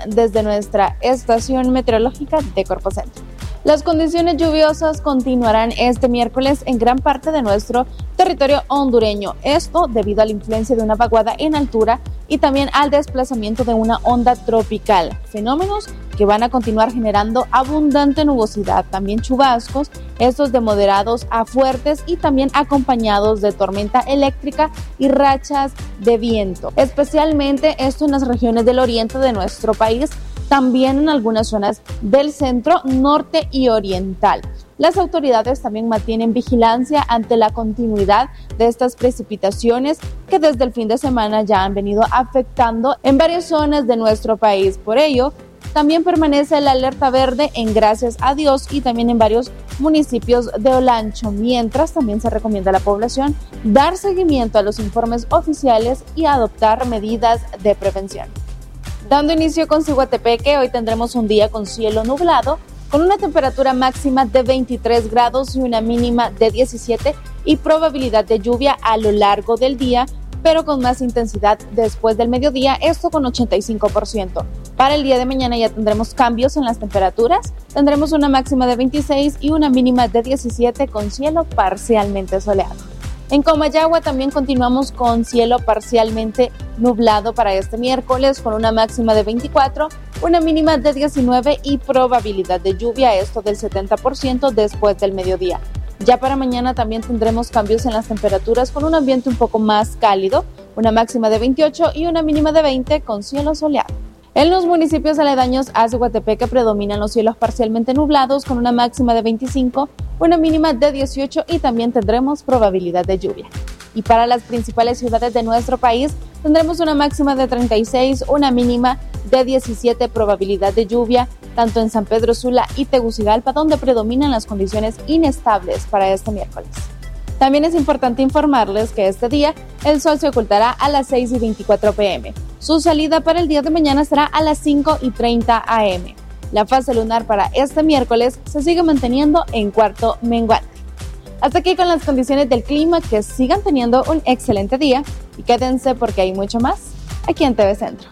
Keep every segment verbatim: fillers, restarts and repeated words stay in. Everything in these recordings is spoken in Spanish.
desde nuestra estación meteorológica de Corpocentro. Las condiciones lluviosas continuarán este miércoles en gran parte de nuestro territorio hondureño. Esto debido a la influencia de una vaguada en altura y también al desplazamiento de una onda tropical. Fenómenos que van a continuar generando abundante nubosidad, también chubascos, estos de moderados a fuertes y también acompañados de tormenta eléctrica y rachas de viento. Especialmente esto en las regiones del oriente de nuestro país, también en algunas zonas del centro, norte y oriental. Las autoridades también mantienen vigilancia ante la continuidad de estas precipitaciones que desde el fin de semana ya han venido afectando en varias zonas de nuestro país. Por ello, también permanece la alerta verde en Gracias a Dios y también en varios municipios de Olancho, mientras también se recomienda a la población dar seguimiento a los informes oficiales y adoptar medidas de prevención. Dando inicio con Ciguatepeque, hoy tendremos un día con cielo nublado, con una temperatura máxima de veintitrés grados y una mínima de diecisiete y probabilidad de lluvia a lo largo del día, pero con más intensidad después del mediodía, esto con ochenta y cinco por ciento. Para el día de mañana ya tendremos cambios en las temperaturas, tendremos una máxima de veintiséis y una mínima de diecisiete con cielo parcialmente soleado. En Comayagua también continuamos con cielo parcialmente nublado para este miércoles con una máxima de veinticuatro, una mínima de diecinueve y probabilidad de lluvia, esto del setenta por ciento después del mediodía. Ya para mañana también tendremos cambios en las temperaturas con un ambiente un poco más cálido, una máxima de veintiocho y una mínima de veinte con cielo soleado. En los municipios aledaños a Ciguatepeque predominan los cielos parcialmente nublados con una máxima de veinticinco, una mínima de dieciocho y también tendremos probabilidad de lluvia. Y para las principales ciudades de nuestro país tendremos una máxima de treinta y seis, una mínima de diecisiete, probabilidad de lluvia, tanto en San Pedro Sula y Tegucigalpa, donde predominan las condiciones inestables para este miércoles. También es importante informarles que este día el sol se ocultará a las seis y veinticuatro pm. Su salida para el día de mañana será a las cinco y treinta am. La fase lunar para este miércoles se sigue manteniendo en cuarto menguante. Hasta aquí con las condiciones del clima, que sigan teniendo un excelente día y quédense porque hay mucho más aquí en T V Centro.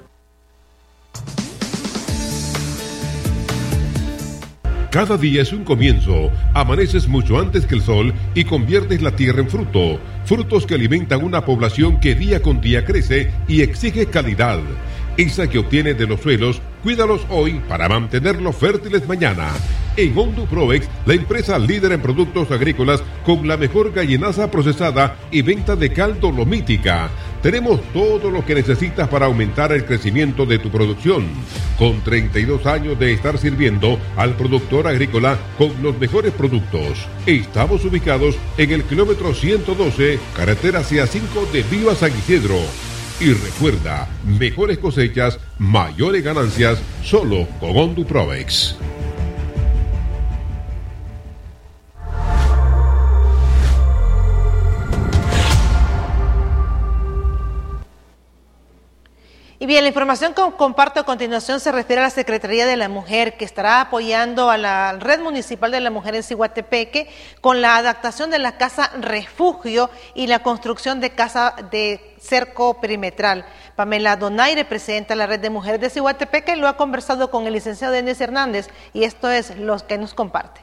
Cada día es un comienzo. Amaneces mucho antes que el sol y conviertes la tierra en fruto. Frutos que alimentan una población que día con día crece y exige calidad. Esa que obtienes de los suelos, cuídalos hoy para mantenerlos fértiles mañana. En Honduprovex, la empresa líder en productos agrícolas con la mejor gallinaza procesada y venta de caldo lomítica. Tenemos todo lo que necesitas para aumentar el crecimiento de tu producción. Con treinta y dos años de estar sirviendo al productor agrícola con los mejores productos. Estamos ubicados en el kilómetro ciento doce, carretera C A cinco de Viva San Isidro. Y recuerda, mejores cosechas, mayores ganancias, solo con Honduprovex. Y bien, la información que comparto a continuación se refiere a la Secretaría de la Mujer, que estará apoyando a la Red Municipal de la Mujer en Ciguatepeque con la adaptación de la casa refugio y la construcción de casa de cerco perimetral. Pamela Donaire, presidenta de la Red de Mujeres de Ciguatepeque, lo ha conversado con el licenciado Denis Hernández y esto es lo que nos comparte.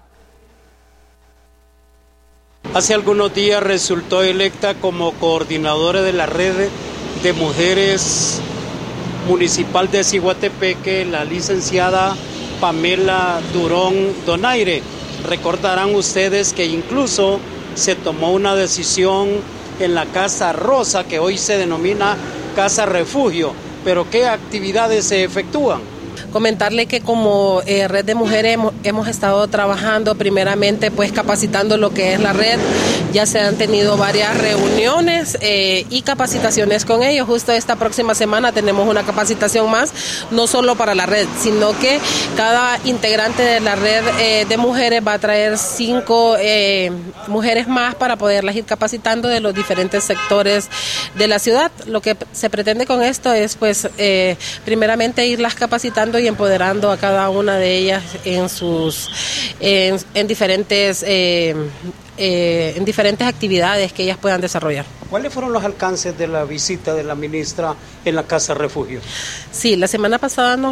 Hace algunos días resultó electa como coordinadora de la Red de Mujeres Municipal de Ciguatepeque la licenciada Pamela Durón Donaire. Recordarán ustedes que incluso se tomó una decisión en la Casa Rosa, que hoy se denomina Casa Refugio. Pero ¿qué actividades se efectúan? Comentarle que como eh, Red de Mujeres hemos, hemos estado trabajando primeramente pues capacitando lo que es la red. Ya se han tenido varias reuniones eh, y capacitaciones con ellos. Justo esta próxima semana tenemos una capacitación más, no solo para la red, sino que cada integrante de la red eh, de mujeres va a traer cinco eh, mujeres más para poderlas ir capacitando de los diferentes sectores de la ciudad. Lo que se pretende con esto es pues eh, primeramente irlas capacitando y empoderando a cada una de ellas en sus en, en diferentes eh, eh, en diferentes actividades que ellas puedan desarrollar. ¿Cuáles fueron los alcances de la visita de la ministra en la Casa Refugio? Sí, la semana pasada nos